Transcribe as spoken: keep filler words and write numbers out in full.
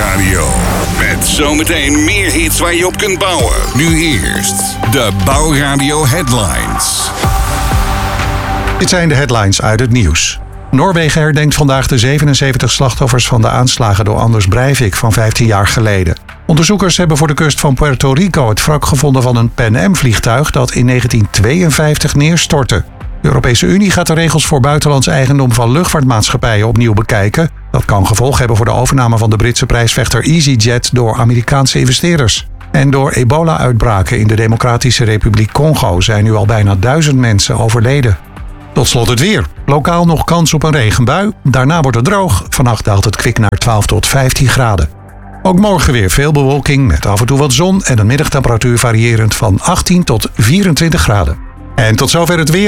Bouwradio. Met zometeen meer hits waar je op kunt bouwen. Nu eerst de Bouwradio Headlines. Dit zijn de headlines uit het nieuws. Noorwegen herdenkt vandaag de zevenenzeventig slachtoffers van de aanslagen door Anders Breivik van vijftien jaar geleden. Onderzoekers hebben voor de kust van Puerto Rico het wrak gevonden van een Pan Am-vliegtuig dat in negentien tweeënvijftig neerstortte. De Europese Unie gaat de regels voor buitenlands eigendom van luchtvaartmaatschappijen opnieuw bekijken. Dat kan gevolg hebben voor de overname van de Britse prijsvechter EasyJet door Amerikaanse investeerders. En door ebola-uitbraken in de Democratische Republiek Congo zijn nu al bijna duizend mensen overleden. Tot slot het weer. Lokaal nog kans op een regenbui. Daarna wordt het droog. Vannacht daalt het kwik naar twaalf tot vijftien graden. Ook morgen weer veel bewolking met af en toe wat zon en een middagtemperatuur variërend van achttien tot vierentwintig graden. En tot zover het weer.